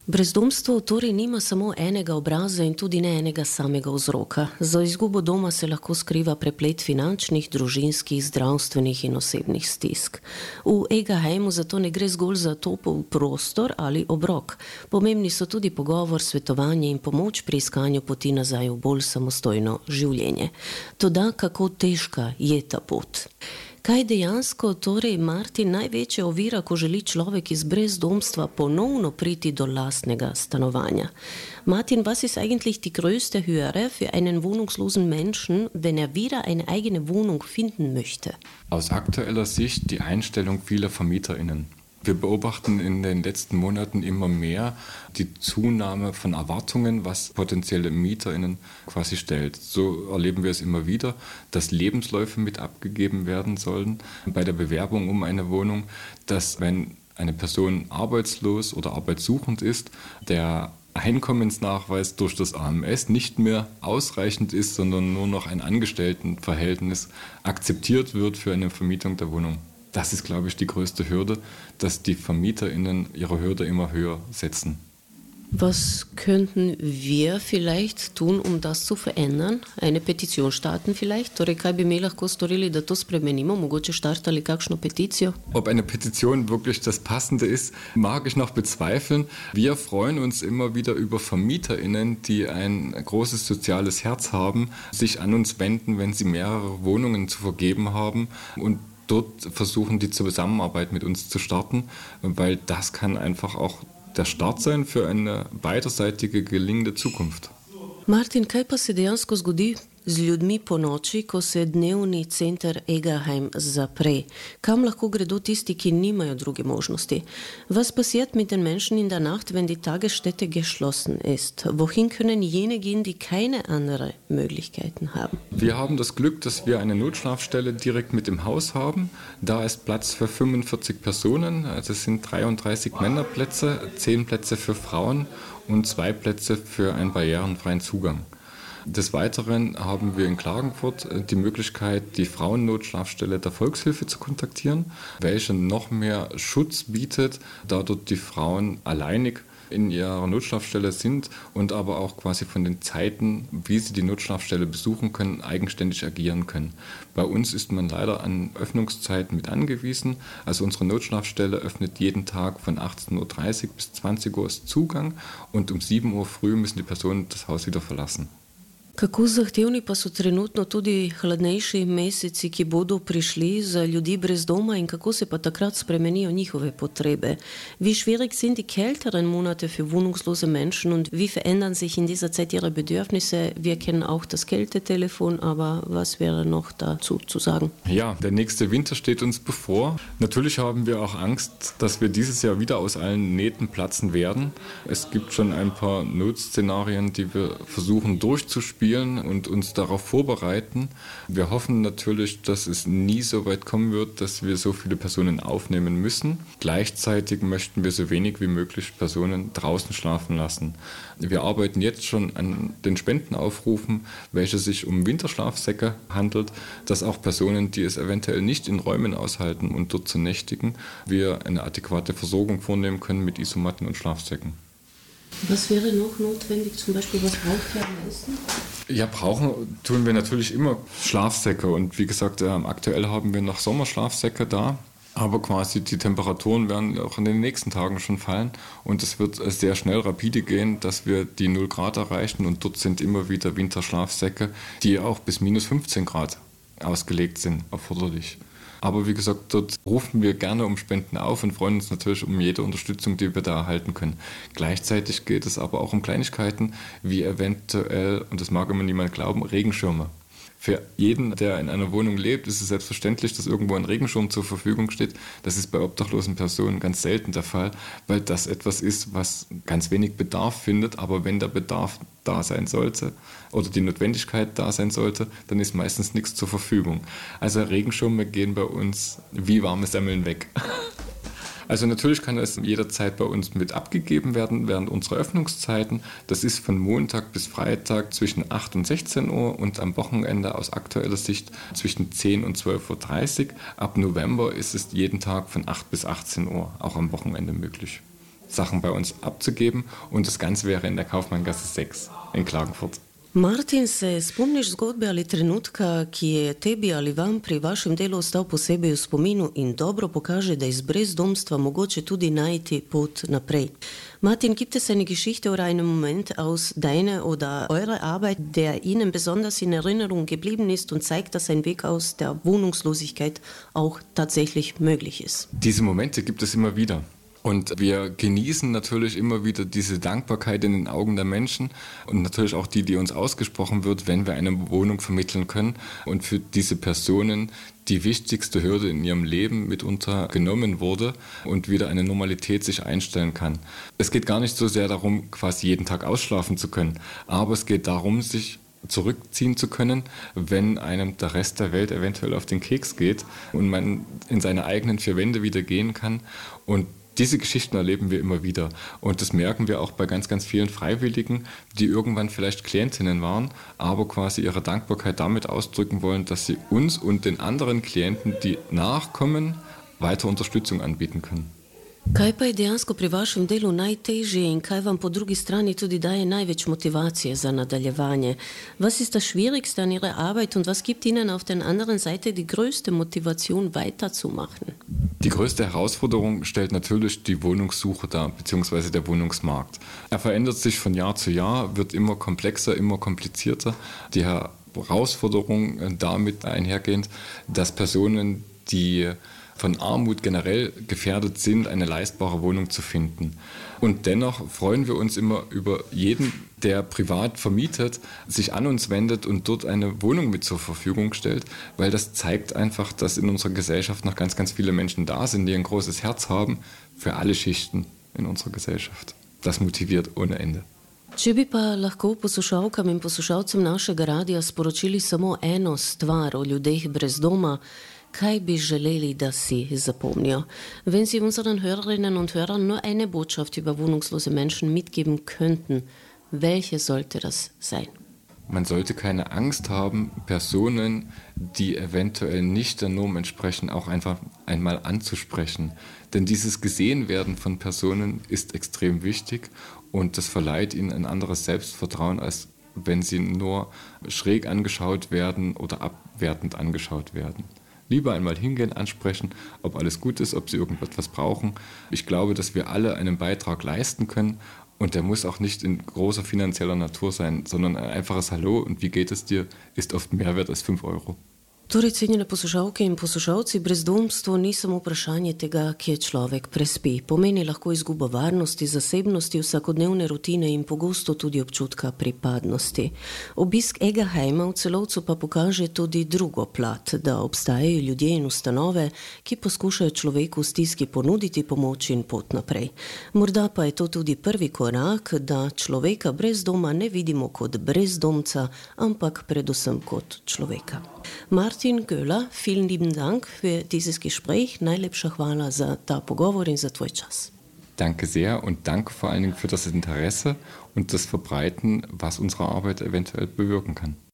Brezdomstvo torej nima samo enega obraza in tudi ne enega samega vzroka. Za izgubo doma se lahko skriva preplet finančnih, družinskih, zdravstvenih in osebnih stisk. V Egaheimu zato ne gre zgolj za topel prostor ali obrok. Pomembni so tudi pogovor, svetovanje in pomoč pri iskanju poti nazaj v bolj samostojno življenje. Toda kako težka je ta pot? Kaj je dejansko torej, Martin, največja ovira, ko želi človek iz brezdomstva ponovno priti do lastnega stanovanja? Martin, was ist eigentlich die größte Hürde für einen wohnungslosen Menschen, wenn wieder eine eigene Wohnung finden möchte? Aus aktueller Sicht die Einstellung vieler VermieterInnen. Wir beobachten in den letzten Monaten immer mehr die Zunahme von Erwartungen, was potenzielle MieterInnen quasi stellt. So erleben wir es immer wieder, dass Lebensläufe mit abgegeben werden sollen bei der Bewerbung um eine Wohnung, dass wenn eine Person arbeitslos oder arbeitssuchend ist, der Einkommensnachweis durch das AMS nicht mehr ausreichend ist, sondern nur noch ein Angestelltenverhältnis akzeptiert wird für eine Vermietung der Wohnung. Das ist, glaube ich, die größte Hürde, dass die VermieterInnen ihre Hürde immer höher setzen. Was könnten wir vielleicht tun, um das zu verändern? Eine Petition starten vielleicht? Torej, kaj bi mi lahko storili, da to spremenimo? Mogoče startali kakšno peticijo? Ob eine Petition wirklich das Passende ist, mag ich noch bezweifeln. Wir freuen uns immer wieder über VermieterInnen, die ein großes soziales Herz haben, sich an uns wenden, wenn sie mehrere Wohnungen zu vergeben haben und dort versuchen, die Zusammenarbeit mit uns zu starten, weil das kann einfach auch der Start sein für eine beiderseitige gelingende Zukunft. Martin, kaj pa se dejansko zgodi z ljudmi po noči, ko se dnevni center Egaheim zapre? Kam lahko gredo tisti, ki nimajo druge možnosti? Was passiert mit den Menschen in der Nacht, wenn die Tagesstätte geschlossen ist? Wohin können jene gehen, die keine anderen Möglichkeiten haben? Wir haben das Glück, dass wir eine Notschlafstelle direkt mit im Haus haben. Da ist Platz für 45 Personen. Also es sind 33 Männerplätze, 10 Plätze für Frauen und 2 Plätze für einen barrierenfreien Zugang. Des Weiteren haben wir in Klagenfurt die Möglichkeit, die Frauennotschlafstelle der Volkshilfe zu kontaktieren, welche noch mehr Schutz bietet, da dort die Frauen alleinig in ihrer Notschlafstelle sind und aber auch quasi von den Zeiten, wie sie die Notschlafstelle besuchen können, eigenständig agieren können. Bei uns ist man leider an Öffnungszeiten mit angewiesen. Also unsere Notschlafstelle öffnet jeden Tag von 18:30 Uhr bis 20 Uhr ist Zugang und um 7 Uhr früh müssen die Personen das Haus wieder verlassen. Kako zahtevni pa so trenutno tudi hladnejši meseci, ki bodo prišli za ljudi brez doma in kako se pa takrat spremenijo njihove potrebe? Wie schwierig sind die kälteren Monate für wohnungslose Menschen und wie verändern sich in dieser Zeit ihre Bedürfnisse? Wir kennen auch das Kältetelefon, aber was wäre noch dazu zu sagen? Ja, der nächste Winter steht uns bevor. Natürlich haben wir auch Angst, dass wir dieses Jahr wieder aus allen Nähten platzen werden. Es gibt schon ein paar Notszenarien, die wir versuchen durchzuspielen und uns darauf vorbereiten. Wir hoffen natürlich, dass es nie so weit kommen wird, dass wir so viele Personen aufnehmen müssen. Gleichzeitig möchten wir so wenig wie möglich Personen draußen schlafen lassen. Wir arbeiten jetzt schon an den Spendenaufrufen, welche sich um Winterschlafsäcke handelt, dass auch Personen, die es eventuell nicht in Räumen aushalten und dort zu nächtigen, wir eine adäquate Versorgung vornehmen können mit Isomatten und Schlafsäcken. Was wäre noch notwendig, zum Beispiel, was braucht ihr am meisten? Ja, brauchen tun wir natürlich immer Schlafsäcke und wie gesagt, aktuell haben wir noch Sommerschlafsäcke da, aber quasi die Temperaturen werden auch in den nächsten Tagen schon fallen und es wird sehr schnell rapide gehen, dass wir die 0 Grad erreichen und dort sind immer wieder Winterschlafsäcke, die auch bis minus 15 Grad ausgelegt sind, erforderlich. Aber wie gesagt, dort rufen wir gerne um Spenden auf und freuen uns natürlich um jede Unterstützung, die wir da erhalten können. Gleichzeitig geht es aber auch um Kleinigkeiten, wie eventuell, und das mag immer niemand glauben, Regenschirme. Für jeden, der in einer Wohnung lebt, ist es selbstverständlich, dass irgendwo ein Regenschirm zur Verfügung steht. Das ist bei obdachlosen Personen ganz selten der Fall, weil das etwas ist, was ganz wenig Bedarf findet. Aber wenn der Bedarf da sein sollte oder die Notwendigkeit da sein sollte, dann ist meistens nichts zur Verfügung. Also Regenschirme gehen bei uns wie warme Semmeln weg. Also natürlich kann es jederzeit bei uns mit abgegeben werden während unserer Öffnungszeiten. Das ist von Montag bis Freitag zwischen 8 und 16 Uhr und am Wochenende aus aktueller Sicht zwischen 10 und 12:30 Uhr. Ab November ist es jeden Tag von 8 bis 18 Uhr, auch am Wochenende möglich. Sachen bei uns abzugeben und das Ganze wäre in der Kaufmanngasse 6 in Klagenfurt. Martin, se spomniš zgodbe ali trenutka, ki je tebi ali vam pri vašem delu ostal posebej v spominu in dobro pokaže, da iz brezdomstva mogoče tudi najti pot naprej? Martin, gibt es eine Geschichte oder einen Moment aus deiner oder eurer Arbeit, der Ihnen besonders in Erinnerung geblieben ist und zeigt, dass ein Weg aus der Wohnungslosigkeit auch tatsächlich möglich ist? Diese Momente gibt es immer wieder. Und wir genießen natürlich immer wieder diese Dankbarkeit in den Augen der Menschen und natürlich auch die uns ausgesprochen wird, wenn wir eine Wohnung vermitteln können und für diese Personen die wichtigste Hürde in ihrem Leben mitunter genommen wurde und wieder eine Normalität sich einstellen kann. Es geht gar nicht so sehr darum, quasi jeden Tag ausschlafen zu können, aber es geht darum, sich zurückziehen zu können, wenn einem der Rest der Welt eventuell auf den Keks geht und man in seine eigenen vier Wände wieder gehen kann. Und diese Geschichten erleben wir immer wieder und das merken wir auch bei ganz, ganz vielen Freiwilligen, die irgendwann vielleicht Klientinnen waren, aber quasi ihre Dankbarkeit damit ausdrücken wollen, dass sie uns und den anderen Klienten, die nachkommen, weiter Unterstützung anbieten können. Kaj pa je dejansko pri vašem delu najtežje in kaj vam po drugi strani tudi daje največ motivacije za nadaljevanje? Was ist das Schwierigste an Ihrer Arbeit und was gibt Ihnen auf der anderen Seite die größte Motivation weiterzumachen? Die größte Herausforderung stellt natürlich die Wohnungssuche dar, beziehungsweise der Wohnungsmarkt. Er verändert sich von Jahr zu Jahr, wird immer komplexer, immer komplizierter. Die Herausforderung damit einhergehend, dass Personen, die von Armut generell gefährdet sind, eine leistbare Wohnung zu finden. Und dennoch freuen wir uns immer über jeden, der privat vermietet, sich an uns wendet und dort eine Wohnung mit zur Verfügung stellt, weil das zeigt einfach, dass in unserer Gesellschaft noch ganz, ganz viele Menschen da sind, die ein großes Herz haben für alle Schichten in unserer Gesellschaft. Das motiviert ohne Ende. Če bi pa lahko poslušalkam in poslušalcem našega radia sporočili samo eno stvar o ljudeh brez doma, kaj bi želeli, da sie zapomnijo? Wenn Sie unseren Hörerinnen und Hörern nur eine Botschaft über wohnungslose Menschen mitgeben könnten, welche sollte das sein? Man sollte keine Angst haben, Personen, die eventuell nicht der Norm entsprechen, auch einfach einmal anzusprechen. Denn dieses Gesehenwerden von Personen ist extrem wichtig und das verleiht ihnen ein anderes Selbstvertrauen, als wenn sie nur schräg angeschaut werden oder abwertend angeschaut werden. Lieber einmal hingehen, ansprechen, ob alles gut ist, ob sie irgendetwas brauchen. Ich glaube, dass wir alle einen Beitrag leisten können und der muss auch nicht in großer finanzieller Natur sein, sondern ein einfaches Hallo und wie geht es dir, ist oft mehr wert als 5 Euro. Torej, cenjene poslušalke in poslušalci, brezdomstvo ni samo vprašanje tega, kje človek prespi. Pomeni lahko izgubo varnosti, zasebnosti, vsakodnevne rutine in pogosto tudi občutka pripadnosti. Obisk Egerheima v Celovcu pa pokaže tudi drugo plat, da obstajajo ljudje in ustanove, ki poskušajo človeku v stiski ponuditi pomoč in pot naprej. Morda pa je to tudi prvi korak, da človeka brez doma ne vidimo kot brezdomca, ampak predvsem kot človeka. Martin Göhler, vielen lieben Dank für dieses Gespräch. Najlepša hvala za ta pogovor in za tvoj čas. Danke sehr und danke vor allen Dingen für das Interesse und das Verbreiten, was unsere Arbeit eventuell bewirken kann.